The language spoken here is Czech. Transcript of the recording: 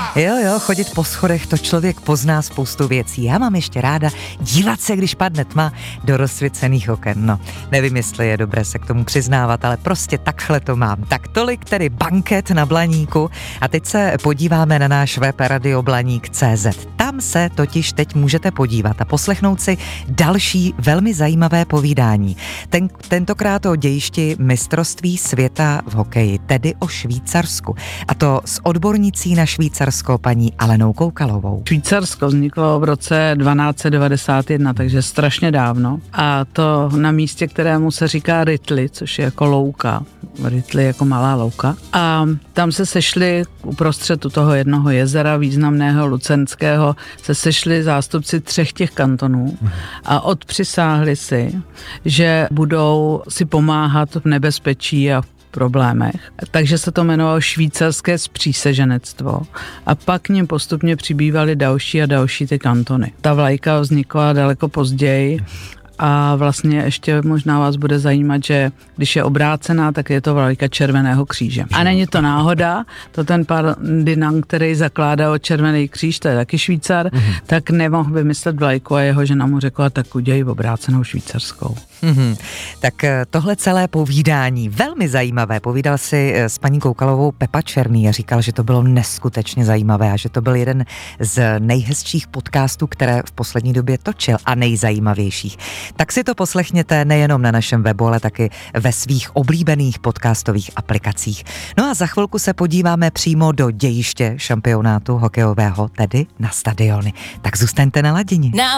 Jo, chodit po schodech, to člověk pozná spoustu věcí. Já mám ještě ráda dívat se, když padne tma, do rozsvěcených oken. No, nevím, jestli je dobré se k tomu přiznávat, ale prostě takhle to mám. Tak tolik tedy banket na Blaníku a teď se podíváme na náš web radioblaník.cz. Tam se totiž teď můžete podívat a poslechnout si další velmi zajímavé povídání. Tentokrát o dějišti mistrovství světa v hokeji, tedy o Švýcarsku. A to s odbornicí na Švýcarsko paní Alenou Koukalovou. Švýcarsko vzniklo v roce 1291, takže strašně dávno. A to na místě, kterému se říká Ritli, což je jako louka. Ritli jako malá louka. A tam se sešli uprostřed toho jednoho jezera významného lucenského, se sešli zástupci 3 těch kantonů a odpřisáhli si, že budou si pomáhat v nebezpečí a problémech. Takže se to jmenovalo švýcarské spříseženectvo a pak k nim postupně přibývaly další a další ty kantony. Ta vlajka vznikla daleko později a vlastně ještě možná vás bude zajímat, že když je obrácená, tak je to vlajka Červeného kříže. A není to náhoda, to ten Ferdinand, který zakládal Červený kříž, to je taky Švýcar, tak nemohl vymyslet vlajku a jeho žena mu řekla, tak udělej obrácenou švýcarskou. Tak tohle celé povídání, velmi zajímavé, povídal si s paní Koukalovou Pepa Černý a říkal, že to bylo neskutečně zajímavé a že to byl jeden z nejhezčích podcastů, které v poslední době točil a nejzajímavějších. Tak si to poslechněte nejenom na našem webu, ale taky ve svých oblíbených podcastových aplikacích. No a za chvilku se podíváme přímo do dějiště šampionátu hokejového, tedy na stadiony. Tak zůstaňte naladěni.